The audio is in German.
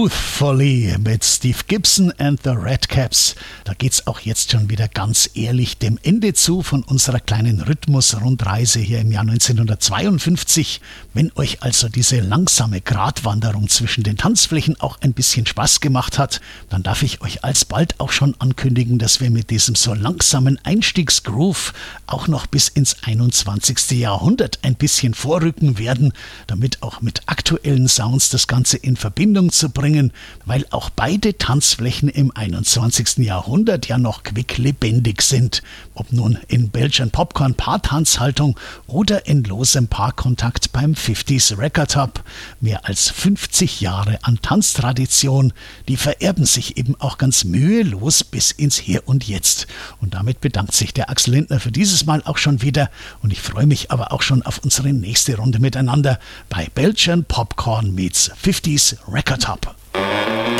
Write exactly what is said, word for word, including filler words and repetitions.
Truthfully mit Steve Gibson and the Redcaps. Da geht's auch jetzt schon wieder ganz ehrlich dem Ende zu von unserer kleinen Rhythmus-Rundreise hier im Jahr neunzehnhundertzweiundfünfzig. Wenn euch also diese langsame Gratwanderung zwischen den Tanzflächen auch ein bisschen Spaß gemacht hat, dann darf ich euch alsbald auch schon ankündigen, dass wir mit diesem so langsamen Einstiegsgroove auch noch bis ins einundzwanzigste Jahrhundert ein bisschen vorrücken werden, damit auch mit aktuellen Sounds das Ganze in Verbindung zu bringen, weil auch beide Tanzflächen im einundzwanzigsten Jahrhundert ja noch quicklebendig sind. Ob nun in Belgian Popcorn Paartanzhaltung oder in losem Paarkontakt beim fünfziger Record Hub. Mehr als fünfzig Jahre an Tanztradition, die vererben sich eben auch ganz mühelos bis ins Hier und Jetzt. Und damit bedankt sich der Axel Lindner für dieses Mal auch schon wieder und ich freue mich aber auch schon auf unsere nächste Runde miteinander bei Belgian Popcorn meets fünfziger Record Hub.